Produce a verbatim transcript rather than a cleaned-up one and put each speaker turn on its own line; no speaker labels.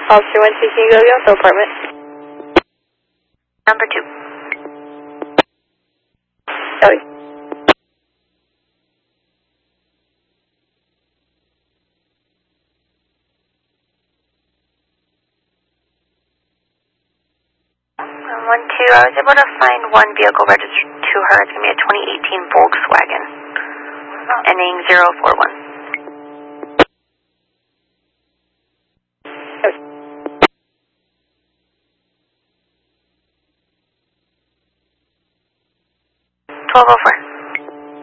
Officer one sixteen, go to the auto apartment.
Number two.
Sorry.
One two, I was able to find one vehicle registered to her. It's going to be a twenty eighteen Volkswagen, ending zero four one. twelve oh four.